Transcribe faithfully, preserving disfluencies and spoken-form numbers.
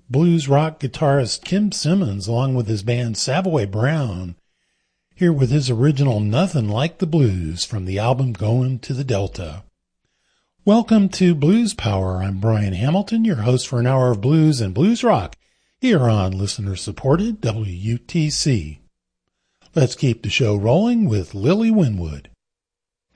blues rock guitarist Kim Simmons along with his band Savoy Brown, here with his original Nothing Like the Blues from the album Going to the Delta. Welcome to Blues Power. I'm Brian Hamilton, your host for an hour of blues and blues rock here on listener-supported W U T C. Let's keep the show rolling with Lily Winwood.